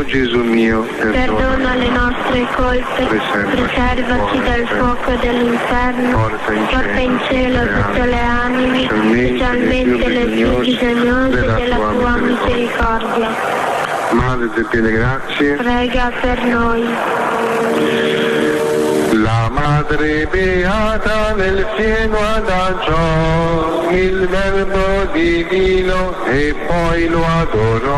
Gesù mio, perdona le nostre colpe, preservaci dal fuoco dell'inferno, porta in cielo tutte le anime, specialmente le più bisognose della tua misericordia. Madre di piene grazie, Prega per noi. la Madre Beata nel cielo adagiò il Verbo divino e poi lo adorò.